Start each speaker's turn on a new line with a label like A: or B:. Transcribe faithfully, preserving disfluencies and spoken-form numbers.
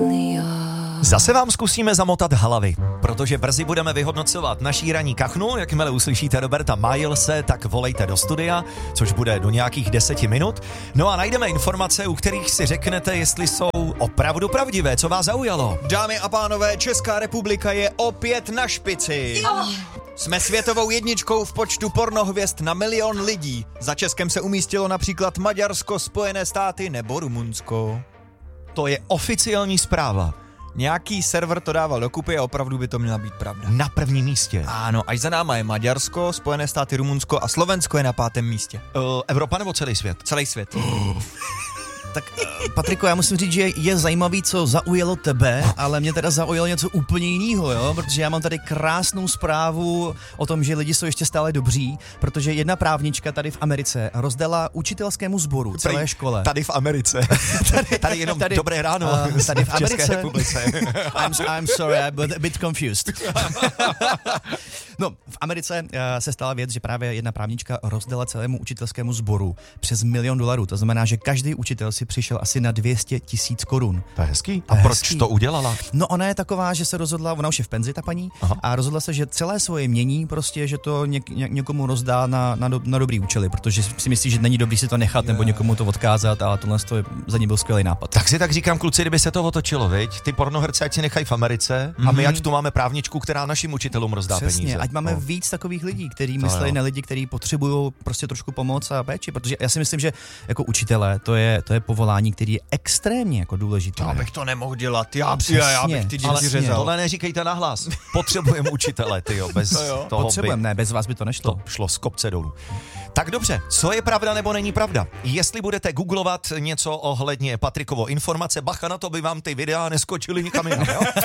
A: Zase vám zkusíme zamotat hlavy, protože brzy budeme vyhodnocovat naší ranní kachnu. Jakmile uslyšíte Roberta Milese, tak volejte do studia, což bude do nějakých deseti minut. No a najdeme informace, u kterých si řeknete, jestli jsou opravdu pravdivé. Co vás zaujalo?
B: Dámy a pánové, Česká republika je opět na špici.
C: Jo.
B: Jsme světovou jedničkou v počtu pornohvězd na milion lidí. Za Českem se umístilo například Maďarsko, Spojené státy nebo Rumunsko.
A: To je oficiální zpráva.
B: Nějaký server to dával dokupy a opravdu by to měla být pravda.
A: Na prvním místě.
B: Ano, až za náma je Maďarsko, Spojené státy, Rumunsko a Slovensko je na pátém místě.
A: Uh, Evropa nebo celý svět?
B: Celý svět.
C: Tak Patriku, já musím říct, že je zajímavý, co zaujalo tebe, ale mě teda zaujalo něco úplně jiného, jo, protože já mám tady krásnou zprávu o tom, že lidi jsou ještě stále dobří, protože jedna právnička tady v Americe rozdala učitelskému sboru celé
A: Tady,
C: škole.
A: Tady v Americe. tady, tady jenom
C: tady,
A: dobré ráno.
C: Uh, tady v,
A: v České
C: Americe.
A: republice.
C: I'm, I'm sorry, I'm a bit confused. No, v Americe uh, se stala věc, že právě jedna právnička rozdala celému učitelskému sboru přes milion dolarů. To znamená, že každý učitel si přišel asi na dvě stě tisíc korun.
A: To je hezký.
C: To
A: A
C: je
A: proč
C: hezký.
A: to udělala?
C: No ona je taková, že se rozhodla, ona už je v penzi, ta paní,
A: Aha.
C: a rozhodla se, že celé svoje mění prostě, že to něk, ně, někomu rozdá na, na, do, na dobrý účely, protože si myslí, že není dobrý si to nechat nebo někomu to odkázat, a tohle to je, za ní byl skvělý nápad.
A: Tak si tak říkám, kluci, kdyby se to otočilo, viď? Ty pornoherce ať si nechají v Americe mm-hmm. a my ať tu máme právničku, která našim učitelům rozdá
C: Přesně,
A: peníze.
C: ať máme
A: no.
C: víc takových lidí, kteří
A: To
C: myslí
A: jo.
C: na lidi, kteří potřebují prostě trošku pomoc a péči, protože já si myslím, že jako učitelé to je, to je povolání, který je extrémně jako důležité.
B: Já bych to nemohl dělat, já,
C: Přesně,
B: já, já bych ty
A: Ale
B: děti řezal.
A: tohle neříkejte nahlas. Potřebujeme učitele, tyjo, bez
B: To jo.
A: toho
C: Potřebujeme,
A: by
C: ne, bez vás by to nešlo.
A: to šlo z kopce dolů. Tak dobře, co je pravda nebo není pravda? Jestli budete googlovat něco ohledně Patrikovo informace, bacha na to, by vám ty videa neskočily nikam jinam, jo?